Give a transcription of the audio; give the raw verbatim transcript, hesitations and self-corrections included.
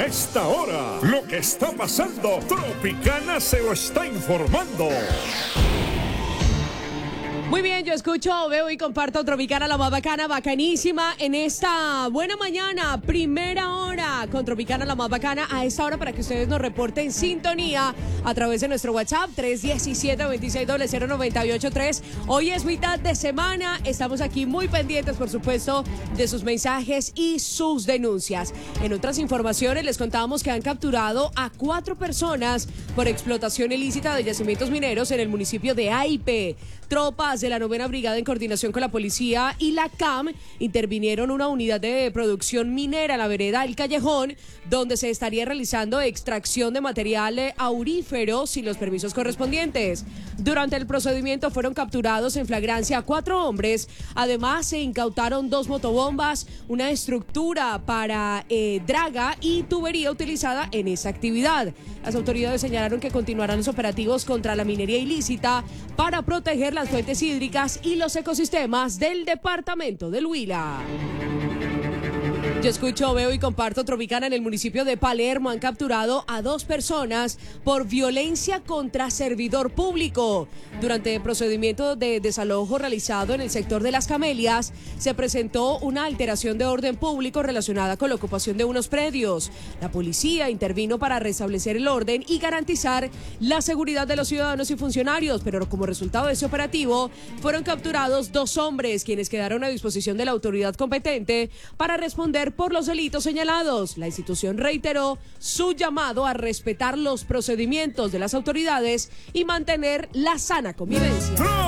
A esta hora, lo que está pasando, Tropicana se lo está informando. Muy bien, yo escucho, veo y comparto Tropicana, la más bacana, bacanísima, en esta buena mañana, primera hora, con Tropicana, la más bacana, a esta hora para que ustedes nos reporten sintonía a través de nuestro WhatsApp, tres uno siete, dos seis cero cero nueve ocho tres. Hoy es mitad de semana, estamos aquí muy pendientes, por supuesto, de sus mensajes y sus denuncias. En otras informaciones les contábamos que han capturado a cuatro personas por explotación ilícita de yacimientos mineros en el municipio de Aipe. Tropas de la novena brigada en coordinación con la policía y la C A M intervinieron una unidad de producción minera en la vereda El Callejón, donde se estaría realizando extracción de material aurífero sin los permisos correspondientes. Durante el procedimiento fueron capturados en flagrancia cuatro hombres. Además se incautaron dos motobombas, una estructura para eh, draga y tubería utilizada en esa actividad. Las autoridades señalaron que continuarán los operativos contra la minería ilícita para proteger las fuentes hídricas y los ecosistemas del departamento del Huila. Yo escucho, veo y comparto Tropicana. En el municipio de Palermo han capturado a dos personas por violencia contra servidor público. Durante el procedimiento de desalojo realizado en el sector de Las Camelias, se presentó una alteración de orden público relacionada con la ocupación de unos predios. La policía intervino para restablecer el orden y garantizar la seguridad de los ciudadanos y funcionarios, pero como resultado de ese operativo, fueron capturados dos hombres, quienes quedaron a disposición de la autoridad competente para responder por los delitos señalados. La institución reiteró su llamado a respetar los procedimientos de las autoridades y mantener la sana convivencia.